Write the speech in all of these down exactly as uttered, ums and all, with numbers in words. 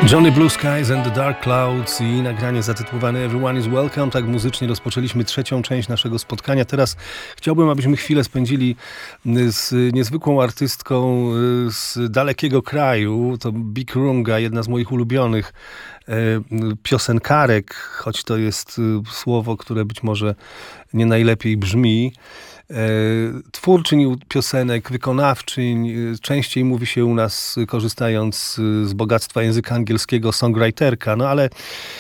Johnny Blue Skies and the Dark Clouds i nagranie zatytułowane Everyone is Welcome. Tak muzycznie rozpoczęliśmy trzecią część naszego spotkania. Teraz chciałbym, abyśmy chwilę spędzili z niezwykłą artystką z dalekiego kraju. To Big Runga, jedna z moich ulubionych piosenkarek, choć to jest słowo, które być może nie najlepiej brzmi. Twórczyń piosenek, wykonawczyń. Częściej mówi się u nas, korzystając z bogactwa języka angielskiego, songwriterka, no ale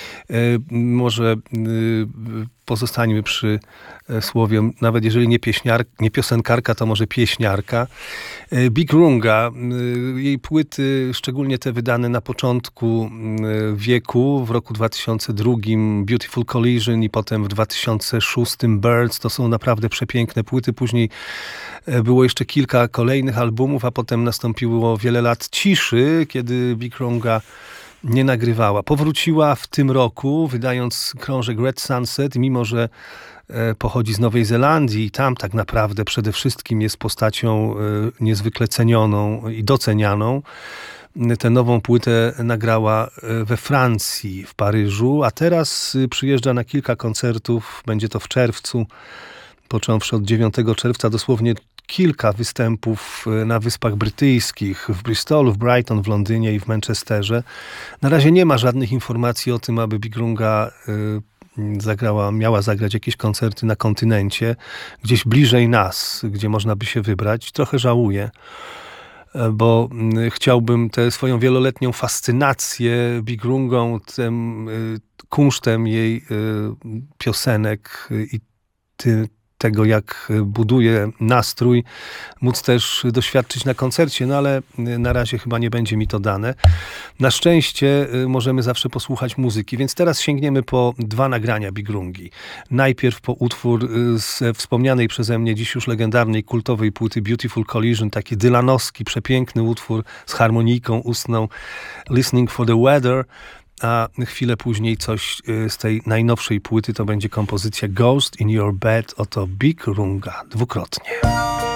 może pozostańmy przy słowie, nawet jeżeli nie, pieśniar, nie piosenkarka, to może pieśniarka. Big Runga, jej płyty, szczególnie te wydane na początku wieku, w roku dwa tysiące drugim Beautiful Collision i potem w dwa tysiące szóstym Birds, to są naprawdę przepiękne płyty. Później było jeszcze kilka kolejnych albumów, a potem nastąpiło wiele lat ciszy, kiedy Big Runga nie nagrywała. Powróciła w tym roku, wydając krążek Red Sunset, mimo że pochodzi z Nowej Zelandii i tam tak naprawdę przede wszystkim jest postacią niezwykle cenioną i docenianą. Tę nową płytę nagrała we Francji, w Paryżu, a teraz przyjeżdża na kilka koncertów. Będzie to w czerwcu, począwszy od dziewiątego czerwca, dosłownie kilka występów na Wyspach Brytyjskich, w Bristolu, w Brighton, w Londynie i w Manchesterze. Na razie nie ma żadnych informacji o tym, aby Big Runga zagrała, miała zagrać jakieś koncerty na kontynencie, gdzieś bliżej nas, gdzie można by się wybrać. Trochę żałuję, bo chciałbym tę swoją wieloletnią fascynację Big Rungą, tym kunsztem jej piosenek i ty, tego, jak buduje nastrój, móc też doświadczyć na koncercie, no ale na razie chyba nie będzie mi to dane. Na szczęście możemy zawsze posłuchać muzyki, więc teraz sięgniemy po dwa nagrania Big Rungi. Najpierw po utwór z wspomnianej przeze mnie dziś już legendarnej, kultowej płyty Beautiful Collision, taki dylanowski, przepiękny utwór z harmonijką ustną Listening for the Weather, a chwilę później coś z tej najnowszej płyty to będzie kompozycja Ghost in Your Bed. Oto Big Runga dwukrotnie.